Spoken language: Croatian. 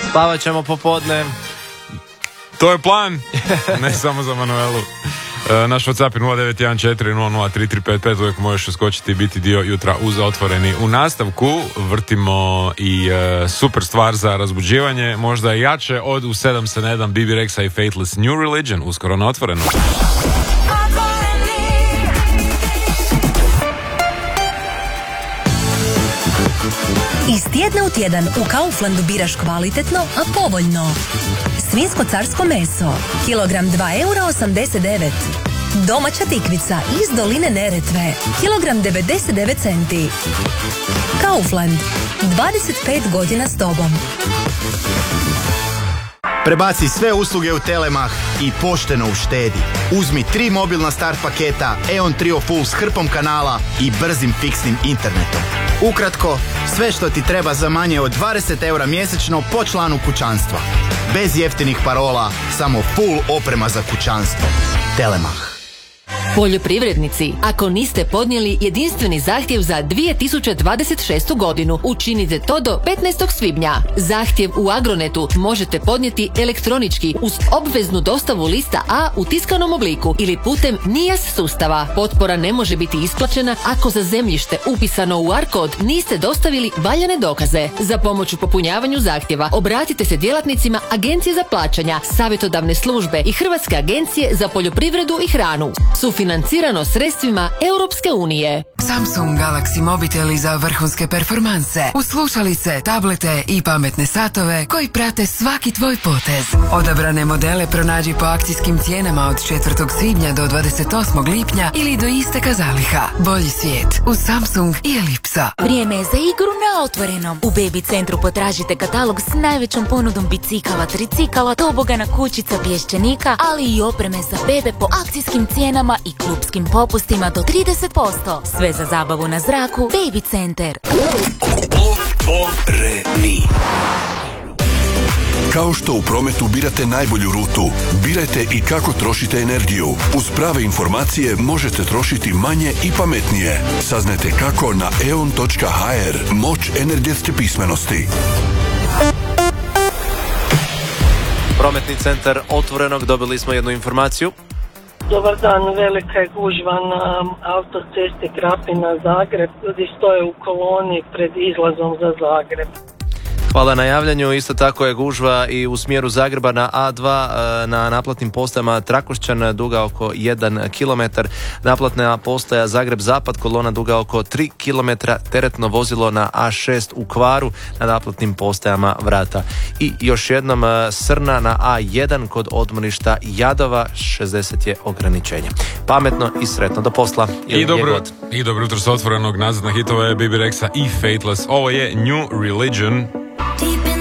Spavat ćemo popodne. To je plan, ne samo za Manuelu. Naš WhatsApp je 0914003355, uvijek možeš uskočiti i biti dio jutra uz Otvoreni. U nastavku vrtimo i super stvar za razbuđivanje, možda jače od U 7 se ne dam, Bibi Rexa i Faithless, New Religion, uskoro na Otvorenu. Iz tjedna u tjedan u Kauflandu biraš kvalitetno, a povoljno. Svinjsko carsko meso, kilogram 2,89 €. Domaća tikvica iz doline Neretve, kilogram 99 centi. Kaufland, 25 godina s tobom. Prebaci sve usluge u Telemach i pošteno uštedi. Uzmi 3 mobilna start paketa, EON Trio Full s hrpom kanala i brzim fiksnim internetom. Ukratko, sve što ti treba za manje od 20 € mjesečno po članu kućanstva. Bez jeftinih parola, samo full oprema za kućanstvo. Telemach. Poljoprivrednici, ako niste podnijeli jedinstveni zahtjev za 2026. godinu, učinite to do 15. svibnja. Zahtjev u Agronetu možete podnijeti elektronički uz obveznu dostavu lista A u tiskanom obliku ili putem NIAS sustava. Potpora ne može biti isplaćena ako za zemljište upisano u ARKOD niste dostavili valjane dokaze. Za pomoć u popunjavanju zahtjeva obratite se djelatnicima Agencije za plaćanja, savjetodavne službe i Hrvatske agencije za poljoprivredu i hranu. Sufinancirano sredstvima Europske unije. Samsung Galaxy mobiteli za vrhunske performanse, uz slušalice, tablete i pametne satove koji prate svaki tvoj potez. Odabrane modele pronađi po akcijskim cijenama od 4. svibnja do 28. lipnja ili do isteka zaliha. Bolji svijet uz Samsung i Ellipsa. Vrijeme je za igru na Otvorenom. U Baby centru potražite katalog s najvećom ponudom bicikala, tricikala, tobogana, kućica, pješčanika, ali i opreme za bebe po akcijskim cijenama i klupskim popustima do 30%. Sve za zabavu na zraku. Baby Center. Otvoreni. Kao što u prometu birate najbolju rutu, birajte i kako trošite energiju. Uz prave informacije možete trošiti manje i pametnije. Saznajte kako na eon.hr. Moć energetske pismenosti. Prometni centar Otvorenog, dobili smo jednu informaciju. Dobar dan, velika je gužva na autocesti Krapina-Zagreb. Ljudi stoje u koloni pred izlazom za Zagreb. Hvala na javljanju. Isto tako je gužva i u smjeru Zagreba na A2 na naplatnim postajama Trakošćan duga oko 1 km. Naplatna postaja Zagreb-Zapad, kolona duga oko 3 km. Teretno vozilo na A6 u Kvaru na naplatnim postajama Vrata. I još jednom Srna na A1 kod odmorišta Jadova, 60 je ograničenje. Pametno i sretno do posla. I dobro jutro s Otvorenog. Nazad na hitove Bibi Rexa i Faithless. Ovo je New Religion.